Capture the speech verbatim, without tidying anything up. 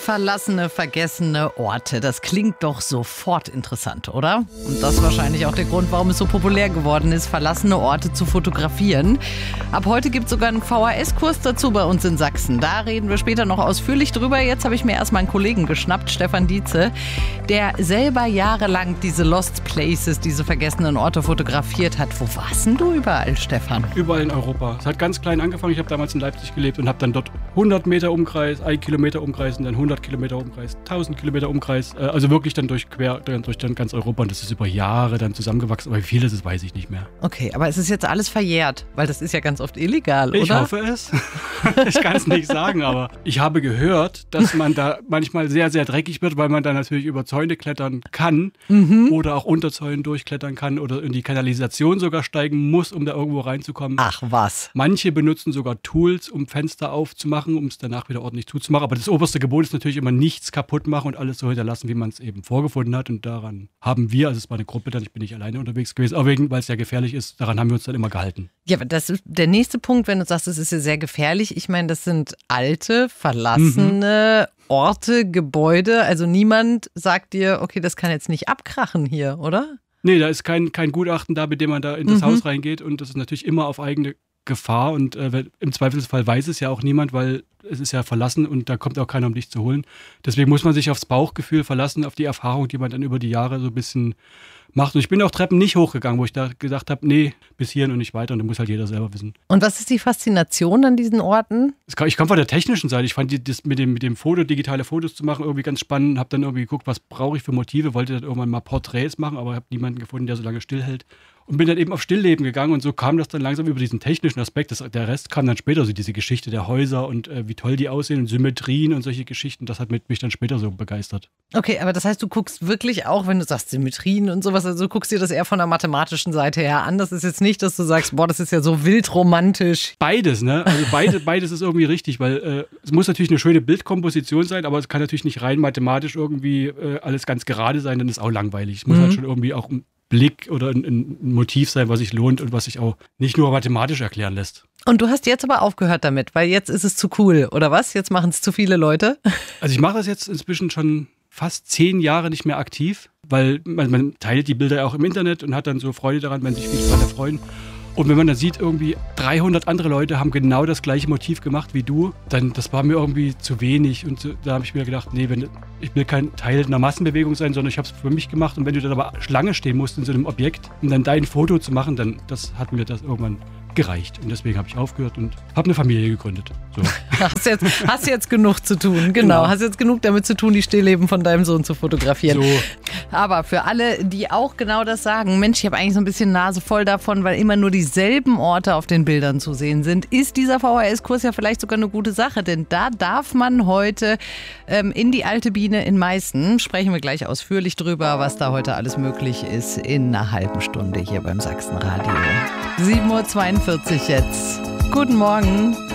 Verlassene, vergessene Orte. Das klingt doch sofort interessant, oder? Und das ist wahrscheinlich auch der Grund, warum es so populär geworden ist, verlassene Orte zu fotografieren. Ab heute gibt es sogar einen V H S-Kurs dazu bei uns in Sachsen. Da reden wir später noch ausführlich drüber. Jetzt habe ich mir erstmal einen Kollegen geschnappt, Stefan Dietze, der selber jahrelang diese Lost Places, diese vergessenen Orte fotografiert hat. Wo warst denn du überall, Stefan? Überall in Europa. Es hat ganz klein angefangen. Ich habe damals in Leipzig gelebt und habe dann dort hundert Meter Umkreis, ein Kilometer Umkreis und dann hundert Kilometer Umkreis, tausend Kilometer Umkreis. Also wirklich dann durch quer durch dann ganz Europa. Und das ist über Jahre dann zusammengewachsen. Aber wie viel das ist, weiß ich nicht mehr. Okay, aber es ist jetzt alles verjährt, weil das ist ja ganz oft illegal, oder? Ich hoffe es. Ich kann es nicht sagen, aber ich habe gehört, dass man da manchmal sehr, sehr dreckig wird, weil man da natürlich über Zäune klettern kann mhm. oder auch unter Zäunen durchklettern kann oder in die Kanalisation sogar steigen muss, um da irgendwo reinzukommen. Ach was. Manche benutzen sogar Tools, um Fenster aufzumachen, um es danach wieder ordentlich zuzumachen. Aber das oberste Gebot ist natürlich immer nichts kaputt machen und alles so hinterlassen, wie man es eben vorgefunden hat. Und daran haben wir, also es war eine Gruppe, dann ich bin nicht alleine unterwegs gewesen, aber wegen, weil es ja gefährlich ist, daran haben wir uns dann immer gehalten. Ja, aber das ist der nächste Punkt, wenn du sagst, es ist ja sehr gefährlich. Ich meine, das sind alte, verlassene mhm. Orte, Gebäude. Also niemand sagt dir, okay, das kann jetzt nicht abkrachen hier, oder? Nee, da ist kein, kein Gutachten da, mit dem man da in das Mhm. Haus reingeht. Und das ist natürlich immer auf eigene Gefahr. Und äh, im Zweifelsfall weiß es ja auch niemand, weil es ist ja verlassen und da kommt auch keiner, um dich zu holen. Deswegen muss man sich aufs Bauchgefühl verlassen, auf die Erfahrung, die man dann über die Jahre so ein bisschen macht. Und ich bin auch Treppen nicht hochgegangen, wo ich da gesagt habe, nee, bis hierhin und nicht weiter. Und das muss halt jeder selber wissen. Und was ist die Faszination an diesen Orten? Ich komme von der technischen Seite. Ich fand die, das mit dem, mit dem Foto, digitale Fotos zu machen, irgendwie ganz spannend. Habe dann irgendwie geguckt, was brauche ich für Motive. Wollte dann irgendwann mal Porträts machen, aber habe niemanden gefunden, der so lange stillhält. Und bin dann eben auf Stillleben gegangen und so kam das dann langsam über diesen technischen Aspekt. Das, der Rest kam dann später, so diese Geschichte der Häuser und äh, wie toll die aussehen und Symmetrien und solche Geschichten. Das hat mich dann später so begeistert. Okay, aber das heißt, du guckst wirklich auch, wenn du sagst Symmetrien und sowas, also du guckst dir das eher von der mathematischen Seite her an. Das ist jetzt nicht, dass du sagst, boah, das ist ja so wild romantisch. Beides, ne? Also beide, beides ist irgendwie richtig, weil äh, es muss natürlich eine schöne Bildkomposition sein, aber es kann natürlich nicht rein mathematisch irgendwie äh, alles ganz gerade sein, dann ist auch langweilig. Es muss mhm. halt schon irgendwie auch ein Blick oder ein, ein Motiv sein, was sich lohnt und was sich auch nicht nur mathematisch erklären lässt. Und du hast jetzt aber aufgehört damit, weil jetzt ist es zu cool, oder was? Jetzt machen es zu viele Leute? Also ich mache das jetzt inzwischen schon fast zehn Jahre nicht mehr aktiv, weil man, man teilt die Bilder ja auch im Internet und hat dann so Freude daran, wenn sich viele Leute freuen. Und wenn man dann sieht, irgendwie dreihundert andere Leute haben genau das gleiche Motiv gemacht wie du, dann das war mir irgendwie zu wenig. Und so, da habe ich mir gedacht, nee, wenn, ich will kein Teil einer Massenbewegung sein, sondern ich habe es für mich gemacht. Und wenn du dann aber Schlange stehen musst in so einem Objekt, um dann dein Foto zu machen, dann das hat mir das irgendwann gereicht. Und deswegen habe ich aufgehört und habe eine Familie gegründet. So. Hast jetzt, hast jetzt genug zu tun, genau. genau. Hast jetzt genug damit zu tun, die Stillleben von deinem Sohn zu fotografieren. So. Aber für alle, die auch genau das sagen, Mensch, ich habe eigentlich so ein bisschen Nase voll davon, weil immer nur dieselben Orte auf den Bildern zu sehen sind, ist dieser V H S-Kurs ja vielleicht sogar eine gute Sache. Denn da darf man heute ähm, in die Alte Biene in Meißen, sprechen wir gleich ausführlich drüber, was da heute alles möglich ist, in einer halben Stunde hier beim Sachsenradio. sieben Uhr zweiundvierzig jetzt. Guten Morgen.